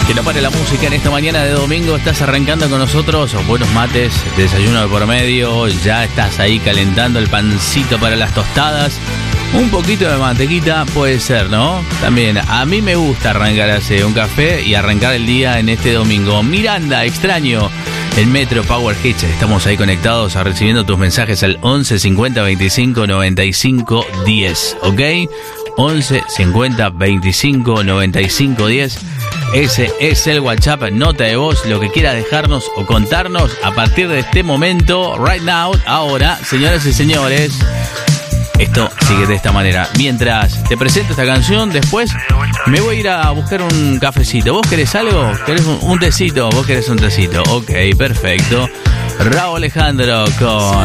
Que no pare la música en esta mañana de domingo. Estás arrancando con nosotros, buenos mates, desayuno de por medio. Ya estás ahí calentando el pancito para las tostadas. Un poquito de mantequita puede ser, ¿no? También, a mí me gusta arrancar así un café y arrancar el día en este domingo. Miranda, extraño el Metro Power Hits. Estamos ahí conectados, recibiendo tus mensajes al 11 50 25 95 10, ¿ok? 11 50 25 95 10. Ese es el WhatsApp, nota de voz, lo que quieras dejarnos o contarnos a partir de este momento, right now, ahora, señoras y señores. Esto sigue de esta manera. Mientras te presento esta canción, después me voy a ir a buscar un cafecito. ¿Vos querés algo? ¿Querés un tecito? ¿Vos querés un tecito? Ok, perfecto. Rauw Alejandro con